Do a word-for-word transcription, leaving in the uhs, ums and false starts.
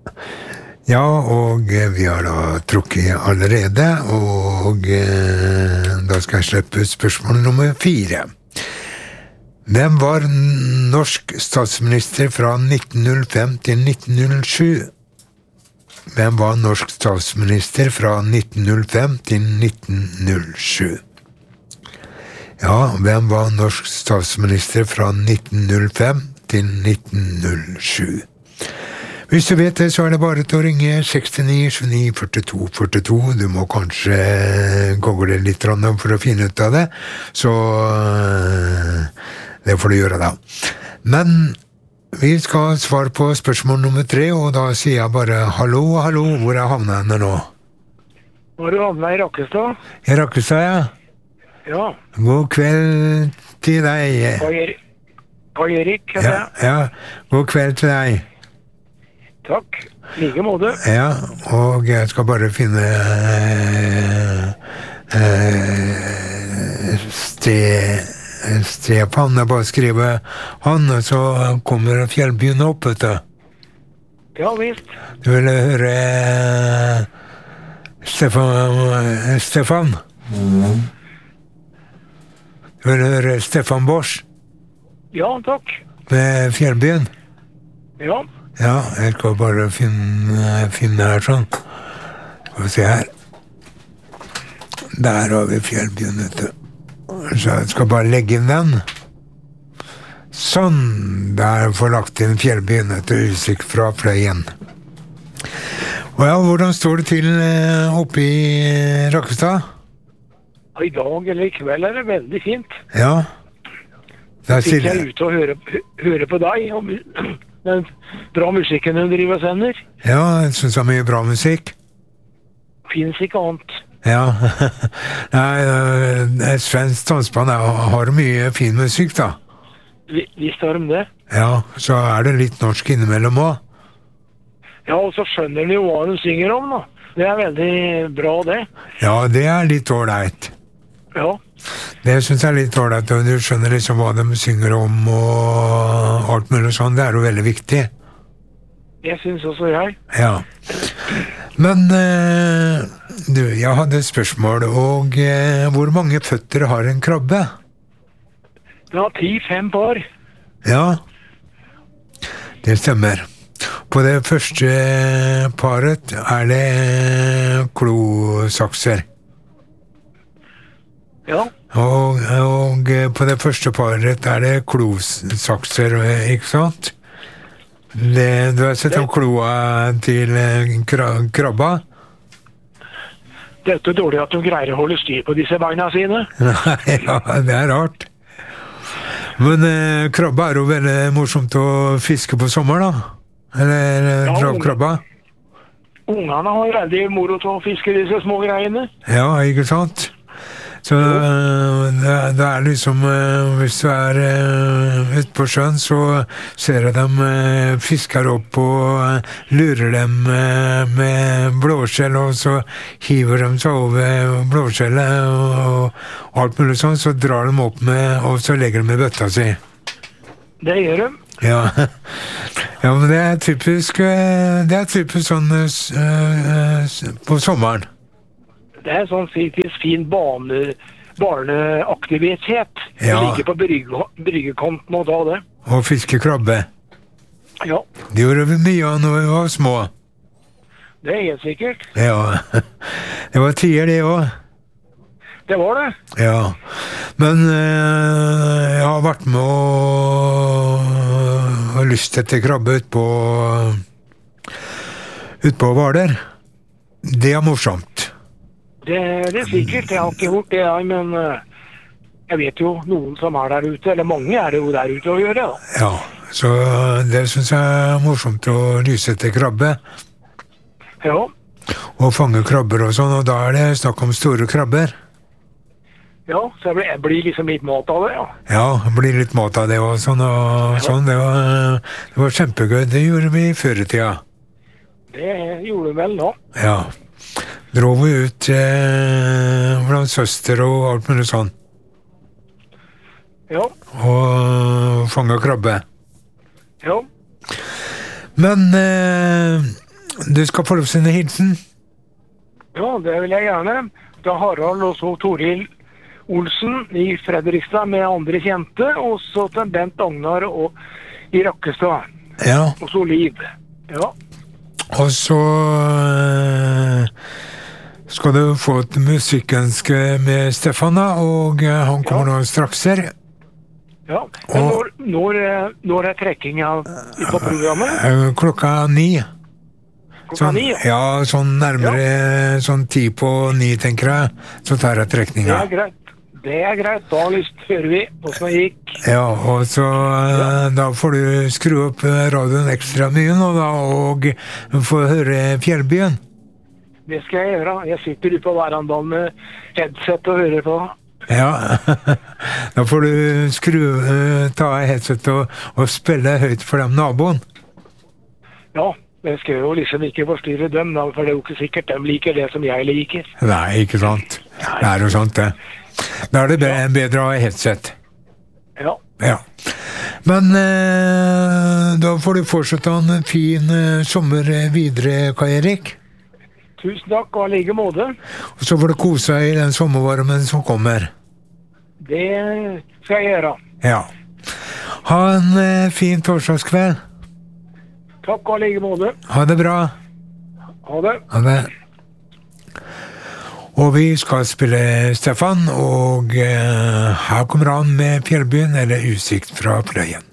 Ja, og eh, vi har da trukket allerede, og eh, da skal jeg slippe spørsmål nummer fire. Hvem var norsk statsminister fra nitten null fem til nitten null sju? Hvem var norsk statsminister fra nitten null fem til nitten null sju? Ja, hvem var norsk statsminister fra nitten null fem til nitten null sju? Hvis du vet det, så er det bare til å ringe seks ni sju ni fire to fire to. Du må kanskje google litt for å finne ut av det, så det får du gjøre da. Men vi skal svare på spørsmål nummer tre, og da sier jeg bare hallo, hallo, hvor er havnet henne nå? Hvor er du havnet i Rakkestad? I Rakkestad, ja. Ja. God kveld til deg. Karl Erik, heter jeg. Ja, ja, god kveld til deg. Takk, like måte. Ja, og jeg skal bare finne eh, eh, ste, Stefan, jeg bare skriver han, og så kommer fjellbyen opp, vet du. Ja, visst. Du vil høre eh, Stefan, Stefan? Mm. Du vil høre Stefan Bosch? Ja, takk. Med fjellbyen? Ja. Ja, jeg skal bare finne, finne her sånn. Skal vi se her. Der har vi fjellbyen, vet du. Så jeg skal bare legge inn den. Sånn, der får lagt inn fjellbyen etter utsikt fra Fløyen. Og ja, hvordan står det til oppe i Rakkestad? I dag eller i kveld er det veldig fint. Ja. Da fikk jeg ut og høre, høre på deg om den bra musikken hun driver og sender. Ja, jeg synes det er mye bra musikk. Finns ikke annet. Ja, nei, svensk dansband har mye fin musikk da. Visst har de det. Ja, så er det litt norsk innimellom også. Ja, og så skjønner de jo hva hun synger om da. Det er veldig bra det. Ja, det er litt ordentlig. Ja. Det synes jeg er litt ordentlig, og du skjønner liksom hva de synger om og alt mulig sånn, det er jo veldig viktig. Jeg synes også jeg. Ja. Men eh, du, jeg hadde et spørsmål, og eh, hvor mange føtter har en krabbe? Det har ti-fem par. Ja, det stemmer. På det første paret er det klosakser. Ja. Og, og på det første paret er det klosakser, ikke sant? Det, du har sett om kloa til krabba? Det er ikke dårlig at de greier å holde styr på disse beina sine. Nei, ja, det er rart. Men eh, krabba er jo veldig morsomt å fiske på sommer, da. Eller ja, dragkrabba. Ungene har veldig moro til å fiske disse små greiene. Ja, ikke sant? Så det, det er liksom, hvis du er ute på sjøen, så ser jeg dem fisker opp og lurer dem med blåskjell, og så hiver de seg over blåskjellet og alt mulig sånn, så drar de opp med, og så legger de i bøtta si. Det gjør de. Ja, ja, men det er typisk, det er typisk sånn på sommeren. Det er sånn typisk fin bane, barneaktivitet. Ja. Å ligge på brygge, bryggekanten og da det. Og fiske krabbe. Ja. Det gjorde vi mye av når vi var små. Det er helt sikkert. Ja, det var tider det også. Det var det. Ja, men øh, jeg har vært med og har lyst etter krabbe ut på ut på Hvaler. Det er morsomt. Det, det er sikkert. Jeg har ikke gjort det, jeg, men uh, jeg vet jo noen som er der ute, eller mange er jo der ute å gjøre. Da. Ja, så det synes jeg er morsomt å lyse etter krabbe. Ja. Og fange krabber og sånn, og da er det snakk om store krabber. Ja, så jeg blir, jeg blir liksom litt mat av det, ja. Ja, det blir litt mat av det og sånn, og ja. Sånn. Det var, det var kjempegøy. Det gjorde vi før i tida. Det gjorde vi vel da. Ja. Dro vi ut eh, blant søster og alt mulig sånn. Ja. Og fanget krabbe. Ja. Men eh, Du skal få lov til en hilsen. Ja, det vil jeg gjerne. Da Harald og så Toril Olsen i Fredrikstad med andre kjente, og så til Bent Agnar og i Rakkestad. Ja. Og så Liv. Ja. Og så øh, skal du få et musikkønske med Stefan, da, og øh, han kommer ja. nå straks her. Ja, men og, når, når, når er trekkinga på programmet? Øh, klokka ni. Klokka sånn, ni, ja. Ja, sånn nærmere, ja. sånn ti på ni, tenker jeg, så tar jeg trekninga. Det er greit. Det er greit, da lyst hører vi hvordan det gikk. Ja, og så ja. Da får du skru opp radioen ekstra mye nå da, og få høre Fjellbyen. Det skal jeg gjøre. Jeg sitter ute på verandaen med headset og hører på. Ja, da får du skru, ta headset og, og spille høyt for dem naboen. Ja, jeg skal jo liksom ikke forstyrre dem, da, for det er jo ikke sikkert de liker det som jeg liker. Nei, ikke sant. Det er jo sant det. Da er det bedre å ha headset. Ja. Ja. Men eh, da får du fortsette en fin eh, sommer videre, Kai Erik. Tusen takk, og like måte. Og så får du kose deg i den sommervarmen som kommer. Det skal jeg gjøre. Ja. Ha en eh, fin torsdagskveld. Takk, og like måte. Ha det bra. Ha det. Ha det. Og vi skal spille Stefan, og eh, her kommer han med Fjellbyen, eller Utsikt fra Fløyen.